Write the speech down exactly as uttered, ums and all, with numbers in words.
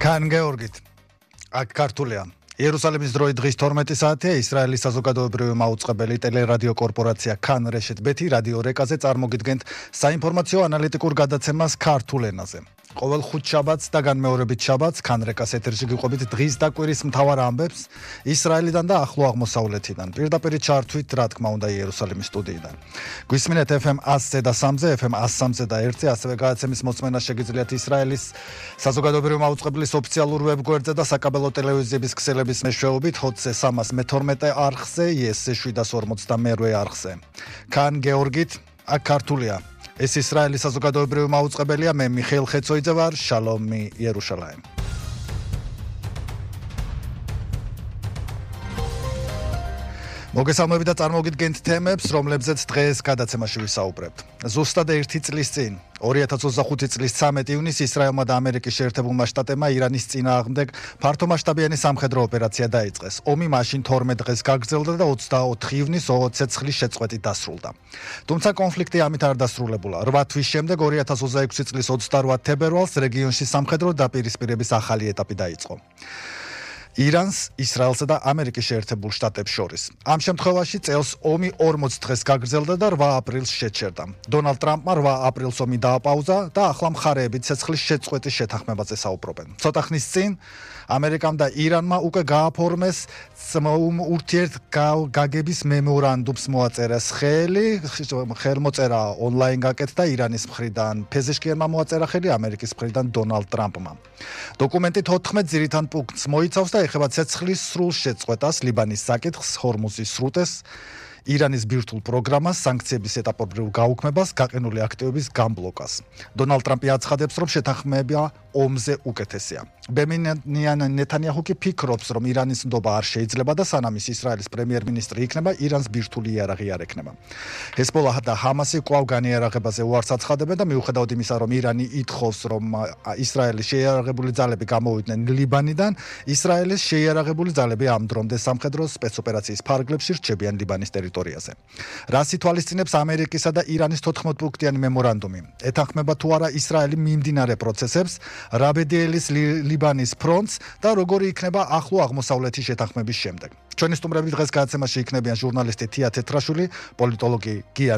Khan Georgit. Ak ქართულია. იერუსალიმის დროით დღის თორმეტი საათია ისრაელის საზოგადოებრივი მაუწყებელი ტელერადიო კორპორაცია Khan Reshet Bet-ი რადიო რეკაზე წარმოგიდგენთ საინფორმაციო ანალიტიკურ გადაცემას ქართულ ენაზე. ყოველ ხუთშაბათს და განმეორებით შაბათს Khan Rekas ეთერში გიყვებით დღის და კვირის მთავარ ამბებს ისრაელიდან და ახლო აღმოსავლეთიდან. პირდაპირ ჩართვით, რა თქმა უნდა, იერუსალიმის სტუდიიდან. გვისმინეთ ეფ ემ ათზე და სამზე, ეფ ემ ათს სამზე და ერთზე, ასევე გადაცემის მოწმენა შეგიძლიათ ისრაელის საზოგადოებრივი მაუწყებლის ოფიციალურ ვებგვერდზე და საკაბელო ტელევიზიების ქსელების მეშვეობით ჰოტზე სამას მეთორმეტე არხზე, იესზე შვიდას ორმოცდამეორე არხზე. Khan Georgit, აქ ქართულია. ეს ისრაელის საზოგადოებრივი მაუწყებელია, მე მიხეილ ხეცოიძე ვარ, შალომი იერუშალაიმ. მოგესალმებით და წარმოგიდგენთ თემებს, რომლებზეც დღეს გადაცემაში ვისაუბრებთ. ზუსტად ერთი წლის წინ, ორი ათას ოცდახუთი წლის ცამეტი ივნისს ისრაელმა და ამერიკის შეერთებულმა შტატებმა ირანის წინააღმდეგ ფართომასშტაბიანი სამხედრო ოპერაცია დაიწყეს. ომი მაშინ თორმეტ დღეს გაგრძელდა და ოცდაოთხი ივნისს ცეცხლის შეწყვეტით დასრულდა. თუმცა კონფლიქტი ამით არ დასრულებულა. რვა თვის შემდეგ ორი ათას ოცდაექვსი წლის ოცდარვა თებერვალს რეგიონში სამხედრო დაპირისპირების ახალი ეტაპი დაიწყო. ირანს, ისრაელსა და ამერიკის შეერთებულ შტატებს შორის. ამ შემთხვევაში წელს ომი ორმოც დღეს გაგრძელდა და რვა აპრილს შეჩერდა. დონალდ ტრამპმა რვა აპრილს ომი დააპაუზა და ახლა მხარეები ცეცხლის შეწყვეტის შეთანხმებაზე საუბრობენ. ცოტა ხნის წინ ამერიკამ და ირანმა უკვე გააფორმეს ურთიერთგაგების მემორანდუმს მოაწერეს ხელი, ხელმოწერა ონლაინ გაკეთდა ირანის მხრიდან ფეზეშკიანმა მოაწერა ხელი, ამერიკის მხრიდან დონალდ ტრამპმა. დოკუმენტი თოთხმეტ ძირითად პუნქტს მოიცავს და ეხება ცეცხლის სრულ შეწყვეტას, ლიბანის საკითხს, ჰორმუზის სრუტეს, ირანის ბირთვულ პროგრამას, სანქციების ეტაპობრივ გაუქმებას, გაყინული აქტივების გამბლოკას. დონალდ ტრამპი აცხადებს, რომ შეთანხმება ომზე უკეთესია. ბენიამინ ნეთანიაჰუ კი ფიქრობს, რომ ირანის ნდობა არ შეიძლება და სანამ ის ისრაელის პრემიერ-მინისტრი იქნება, ირანს ბირთვული იარაღი არ ექნება. ჰეზბოლაჰ და ჰამასი კვლავ განიარაღებაზე უარს აცხადებენ და მიუხედავად იმისა, რომ ირანი ითხოვს, რომ ისრაელის შეიარაღებული ძალები გამოვიდნენ ლიბანიდან, ისრაელის შეიარაღებული ძალები ამ დრომდე სამხედრო სპეცოპერაციის ფარგლებში რჩებიან ლიბანის ტერიტორიაზე. რას ითვალისწინებს ამერიკისა და ირანის თოთხმეტ პუნქტიანი მემორანდუმი? ეთანხმება თუ არა ისრაელი მიმდინარე პროცესებს, რა ბედიელის ლიბანის ფრონტს და როგორი იქნება ახლო აღმოსავლეთის შეთანხმების შემდეგ. ჩვენი სტუმრები დღეს გადაცემაში იქნებიან ჟურნალისტი თია თეთრაშვილი, პოლიტოლოგი გია